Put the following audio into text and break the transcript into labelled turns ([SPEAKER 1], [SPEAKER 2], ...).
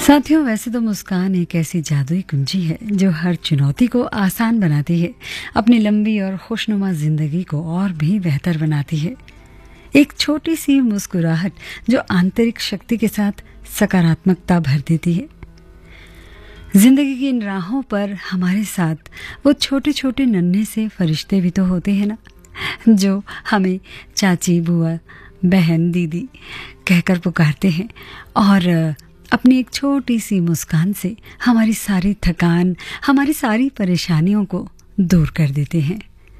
[SPEAKER 1] साथियों, वैसे तो मुस्कान एक ऐसी जादुई कुंजी है जो हर चुनौती को आसान बनाती है, अपनी लंबी और खुशनुमा जिंदगी को और भी बेहतर बनाती है। एक छोटी सी मुस्कुराहट जो आंतरिक शक्ति के साथ सकारात्मकता भर देती है। जिंदगी की इन राहों पर हमारे साथ वो छोटे छोटे नन्हे से फरिश्ते भी तो होते हैं ना, जो हमें चाची, बुआ, बहन, दीदी कहकर पुकारते हैं और अपनी एक छोटी सी मुस्कान से हमारी सारी थकान, हमारी सारी परेशानियों को दूर कर देते हैं।